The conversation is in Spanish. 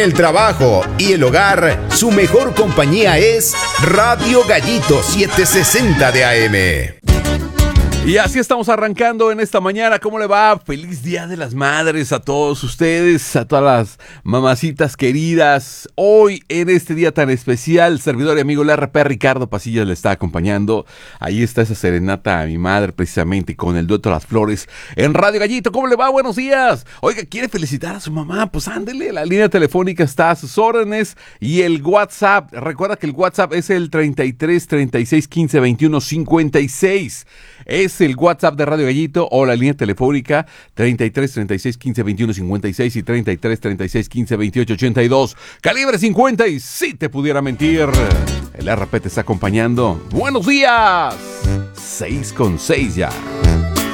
el trabajo y el hogar, su mejor compañía es Radio Gallito 760 de AM. Y así estamos arrancando en esta mañana. ¿Cómo le va? Feliz Día de las Madres a todos ustedes, a todas las mamacitas queridas. Hoy, en este día tan especial, servidor y amigo, el RP Ricardo Pasillas le está acompañando. Ahí está esa serenata a mi madre, precisamente, con el dueto Las Flores en Radio Gallito. ¿Cómo le va? Buenos días. Oiga, ¿quiere felicitar a su mamá? Pues ándele, la línea telefónica está a sus órdenes. Y el WhatsApp, recuerda que el WhatsApp es el 33 36 15 21 56. Es el WhatsApp de Radio Gallito o la línea telefónica 33 36 15 21 56 y 33 36 15 28 82. Calibre 50 y si te pudiera mentir. El RP te está acompañando. ¡Buenos días! 6 con 6 ya.